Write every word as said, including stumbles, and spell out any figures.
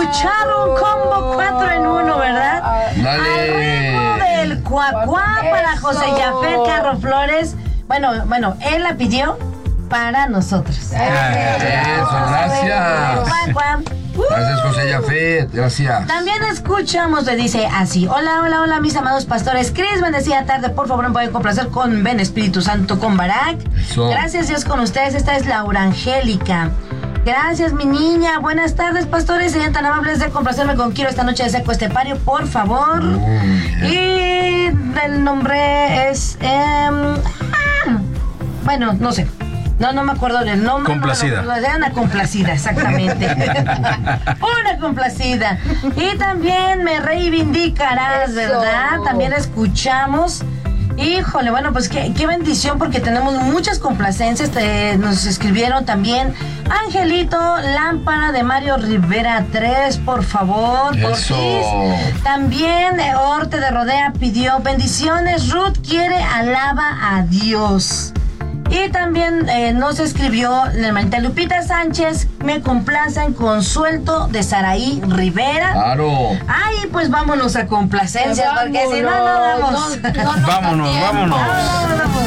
escuchar un combo cuatro en uno, ¿verdad? Dale. Al ritmo del cuacuá para José Jafet Carro Flores. Bueno, bueno, él la pidió para nosotros. Eso, gracias. Gracias, José Jafet, gracias. También escuchamos, le dice así: hola, hola, hola, mis amados pastores. Cris, bendecida tarde, por favor, me pueden complacer con Ven Espíritu Santo con Barak. Eso. Gracias, Dios con ustedes. Esta es Laura Angélica. Gracias, mi niña. Buenas tardes, pastores. Serían tan amables de complacerme con Quiero esta noche de Seco Estepario, por favor. Mm, Y el nombre es... Eh, ah, bueno, no sé. No, no me acuerdo del nombre. Complacida. No, no, era una complacida, exactamente. Una complacida. Y también me reivindicarás, Eso. ¿verdad? También escuchamos. Híjole, bueno, pues qué, qué bendición, porque tenemos muchas complacencias. Te- nos escribieron también Angelito Lámpara de Mario Rivera tres, por favor. Eso. Porfis. También eh, Orte de Rodea pidió bendiciones. Ruth quiere alaba a Dios. Y también eh, nos escribió la hermanita Lupita Sánchez, me complacen con Suelto de Saraí Rivera. Claro. Ay, pues vámonos a complacencias, porque si no, no damos. No, no nos da Vámonos, tiempo. vámonos. No, no, no, no.